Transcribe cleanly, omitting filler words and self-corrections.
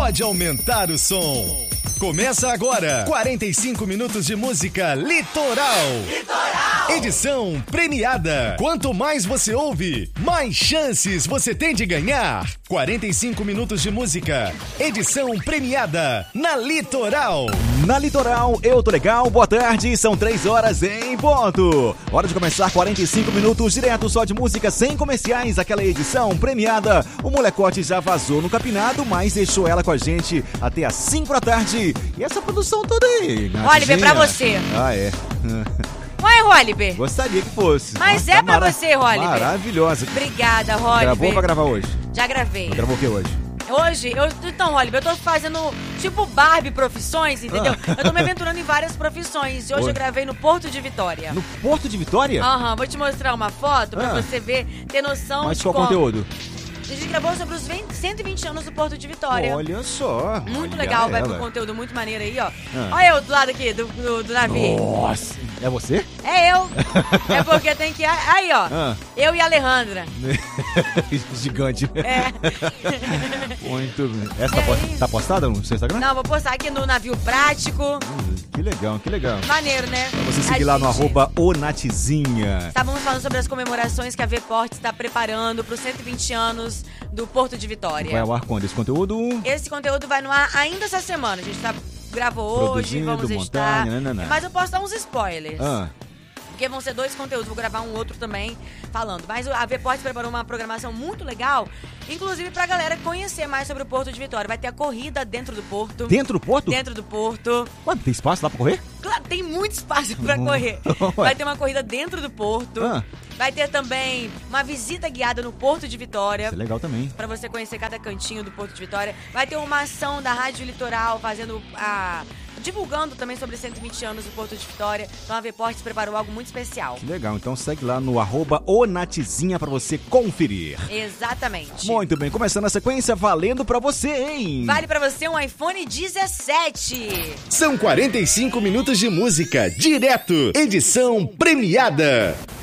pode aumentar o som. Começa agora, 45 minutos de música Litoral. Edição premiada. Quanto mais você ouve, mais chances você tem de ganhar. 45 minutos de música, edição premiada na Litoral. Na Litoral, eu tô legal, boa tarde, são 3 horas em ponto. Hora de começar 45 minutos direto só de música sem comerciais, aquela edição premiada. O molecote já vazou no capinado, mas deixou ela com a gente até às 5 da tarde. E essa produção toda aí, Oliver, pra você. Ah, é. Ué, Oliver. Gostaria que fosse. Mas é pra você, Oliver. Maravilhosa. Obrigada, Oliver. Gravou ou vai gravar hoje? Já gravei. Gravou o que hoje? Então, Oliver, eu tô fazendo tipo Barbie profissões, entendeu? Eu tô me aventurando em várias profissões. E hoje eu gravei no Porto de Vitória. No Porto de Vitória? Aham, vou te mostrar uma foto pra você ver, ter noção Mas de qual conteúdo? A gente gravou sobre os 120 anos do Porto de Vitória. Olha só. Muito olha legal, vai ela. pro conteúdo muito maneiro aí, ó. Olha eu do lado aqui, do navio. Nossa, é você? É eu. É porque tem que... Aí, ó. Eu e a Alejandra. Gigante. É. Muito bem. Essa tá postada no seu Instagram? Não, vou postar aqui no Navio Prático. Que legal, que legal. Maneiro, né? Pra você seguir lá no @onatizinha. Estávamos falando sobre as comemorações que a V-Port está preparando para os 120 anos do Porto de Vitória. Vai ao ar quando esse conteúdo? Esse conteúdo vai no ar ainda essa semana. A gente gravou hoje, vamos editar. Mas eu posso dar uns spoilers. Porque vão ser 2 conteúdos, vou gravar um outro também falando. Mas a V-Port preparou uma programação muito legal, inclusive pra galera conhecer mais sobre o Porto de Vitória. Vai ter a corrida dentro do Porto. Dentro do Porto? Dentro do Porto. Ué, tem espaço lá pra correr? Claro, tem muito espaço pra correr. Vai ter uma corrida dentro do Porto. Vai ter também uma visita guiada no Porto de Vitória. Isso é legal também. Pra você conhecer cada cantinho do Porto de Vitória. Vai ter uma ação da Rádio Litoral divulgando também sobre 120 anos do Porto de Vitória. Então a V-Port preparou algo muito especial. Que legal, então segue lá no @onatizinha pra você conferir. Exatamente. Muito bem, começando a sequência, valendo pra você, hein? Vale pra você um iPhone 17. São 45 minutos de música direto, edição premiada.